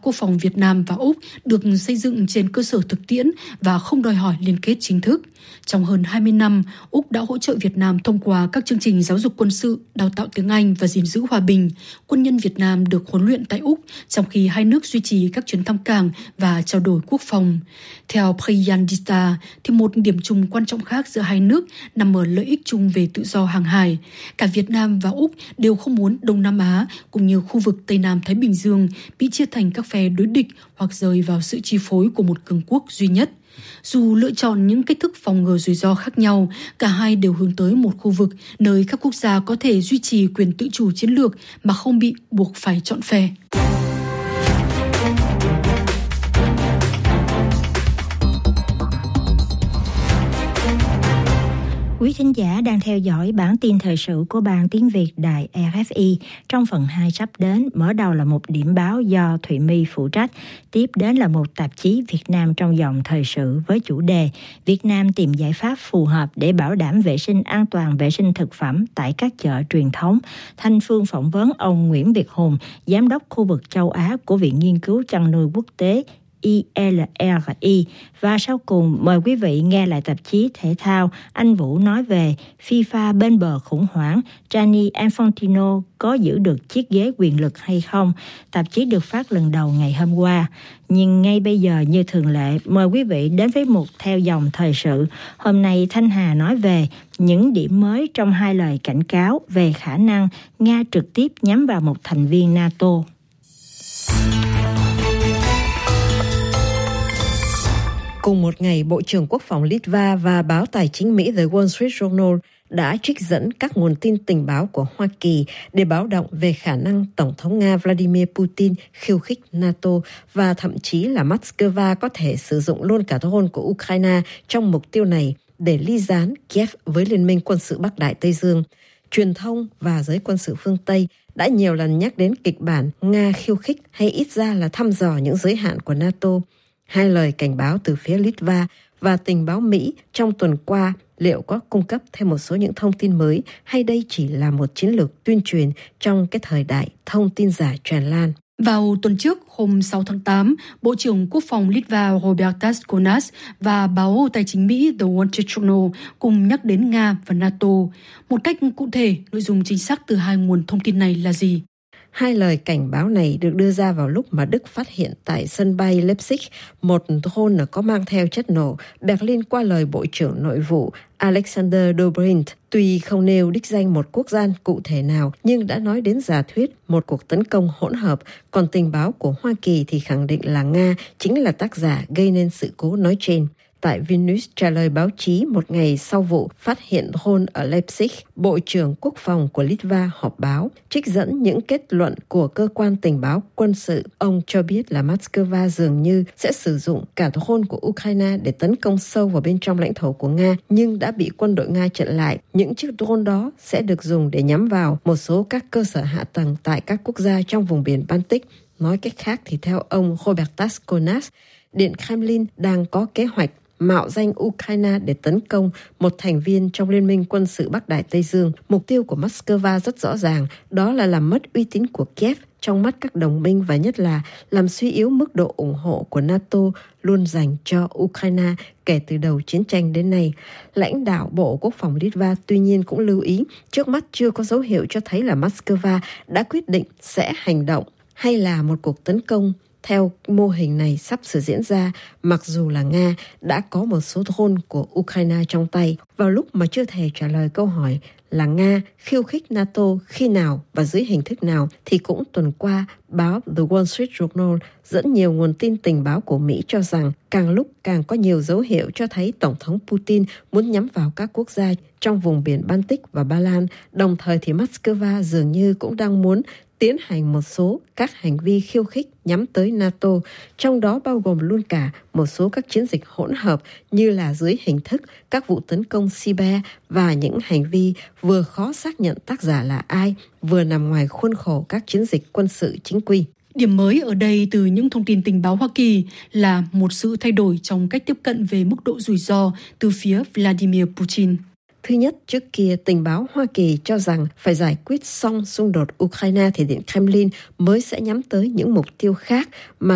quốc phòng Việt Nam và Úc được xây dựng trên cơ sở thực tiễn và không đòi hỏi liên kết chính thức. Trong hơn 20 năm, Úc đã hỗ trợ Việt Nam thông qua các chương trình giáo dục quân sự, đào tạo tiếng Anh và gìn giữ hòa bình. Quân nhân Việt Nam được huấn luyện tại Úc, trong khi hai nước duy trì các chuyến thăm cảng và trao đổi quốc phòng. Theo Priyandita, thì một điểm chung quan trọng khác giữa hai nước nằm ở lợi ích chung về tự do hàng hải. Cả Việt Nam và Úc đều không muốn Đông Nam Á cũng như khu vực Tây Nam Thái Bình Dương bị chia thành các phe đối địch hoặc rơi vào sự chi phối của một cường quốc duy nhất. Dù lựa chọn những cách thức phòng ngừa rủi ro khác nhau, cả hai đều hướng tới một khu vực nơi các quốc gia có thể duy trì quyền tự chủ chiến lược mà không bị buộc phải chọn phe. Quý thính giả đang theo dõi bản tin thời sự của Ban Tiếng Việt Đài RFI. Trong phần 2 sắp đến, mở đầu là một điểm báo do Thụy My phụ trách. Tiếp đến là một tạp chí Việt Nam trong dòng thời sự với chủ đề Việt Nam tìm giải pháp phù hợp để bảo đảm vệ sinh an toàn vệ sinh thực phẩm tại các chợ truyền thống. Thanh Phương phỏng vấn ông Nguyễn Việt Hùng, Giám đốc khu vực châu Á của Viện Nghiên cứu Chăn nuôi Quốc tế ILRI. Và sau cùng mời quý vị nghe lại tạp chí thể thao. Anh Vũ nói về FIFA bên bờ khủng hoảng, Gianni Infantino có giữ được chiếc ghế quyền lực hay không. Tạp chí được phát lần đầu ngày hôm qua. Nhưng ngay bây giờ như thường lệ, mời quý vị đến với mục theo dòng thời sự. Hôm nay Thanh Hà nói về những điểm mới trong hai lời cảnh cáo về khả năng Nga trực tiếp nhắm vào một thành viên NATO. Cùng một ngày, Bộ trưởng Quốc phòng Litva và báo tài chính Mỹ The Wall Street Journal đã trích dẫn các nguồn tin tình báo của Hoa Kỳ để báo động về khả năng Tổng thống Nga Vladimir Putin khiêu khích NATO và thậm chí là Moscow có thể sử dụng luôn cả drone của Ukraine trong mục tiêu này để ly gián Kiev với Liên minh quân sự Bắc Đại Tây Dương. Truyền thông và giới quân sự phương Tây đã nhiều lần nhắc đến kịch bản Nga khiêu khích hay ít ra là thăm dò những giới hạn của NATO. Hai lời cảnh báo từ phía Litva và tình báo Mỹ trong tuần qua liệu có cung cấp thêm một số những thông tin mới hay đây chỉ là một chiến lược tuyên truyền trong cái thời đại thông tin giả tràn lan? Vào tuần trước, hôm 6 tháng 8, Bộ trưởng Quốc phòng Litva Robertas Konas và báo tài chính Mỹ The Wall Street Journal cùng nhắc đến Nga và NATO. Một cách cụ thể, nội dung chính xác từ hai nguồn thông tin này là gì? Hai lời cảnh báo này được đưa ra vào lúc mà Đức phát hiện tại sân bay Leipzig một drone có mang theo chất nổ. Berlin qua lời Bộ trưởng Nội vụ Alexander Dobrindt tuy không nêu đích danh một quốc gia cụ thể nào nhưng đã nói đến giả thuyết một cuộc tấn công hỗn hợp, còn tình báo của Hoa Kỳ thì khẳng định là Nga chính là tác giả gây nên sự cố nói trên. Tại Vilnius trả lời báo chí một ngày sau vụ phát hiện drone ở Leipzig, Bộ trưởng Quốc phòng của Litva họp báo, trích dẫn những kết luận của cơ quan tình báo quân sự. Ông cho biết là Moscow dường như sẽ sử dụng cả drone của Ukraine để tấn công sâu vào bên trong lãnh thổ của Nga, nhưng đã bị quân đội Nga chặn lại. Những chiếc drone đó sẽ được dùng để nhắm vào một số các cơ sở hạ tầng tại các quốc gia trong vùng biển Baltic. Nói cách khác thì theo ông Robertas Konas, Điện Kremlin đang có kế hoạch mạo danh Ukraine để tấn công một thành viên trong Liên minh quân sự Bắc Đại Tây Dương. Mục tiêu của Moscow rất rõ ràng, đó là làm mất uy tín của Kiev trong mắt các đồng minh và nhất là làm suy yếu mức độ ủng hộ của NATO luôn dành cho Ukraine kể từ đầu chiến tranh đến nay. Lãnh đạo Bộ Quốc phòng Litva tuy nhiên cũng lưu ý, trước mắt chưa có dấu hiệu cho thấy là Moscow đã quyết định sẽ hành động hay là một cuộc tấn công theo mô hình này sắp sửa diễn ra, mặc dù là Nga đã có một số drone của Ukraine trong tay. Vào lúc mà chưa thể trả lời câu hỏi là Nga khiêu khích NATO khi nào và dưới hình thức nào, thì cũng tuần qua, báo The Wall Street Journal dẫn nhiều nguồn tin tình báo của Mỹ cho rằng càng lúc càng có nhiều dấu hiệu cho thấy Tổng thống Putin muốn nhắm vào các quốc gia trong vùng biển Baltic và Ba Lan. Đồng thời thì Moscow dường như cũng đang muốn tiến hành một số các hành vi khiêu khích nhắm tới NATO, trong đó bao gồm luôn cả một số các chiến dịch hỗn hợp như là dưới hình thức các vụ tấn công cyber và những hành vi vừa khó xác nhận tác giả là ai, vừa nằm ngoài khuôn khổ các chiến dịch quân sự chính quy. Điểm mới ở đây từ những thông tin tình báo Hoa Kỳ là một sự thay đổi trong cách tiếp cận về mức độ rủi ro từ phía Vladimir Putin. Thứ nhất, trước kia tình báo Hoa Kỳ cho rằng phải giải quyết xong xung đột Ukraine thì Điện Kremlin mới sẽ nhắm tới những mục tiêu khác mà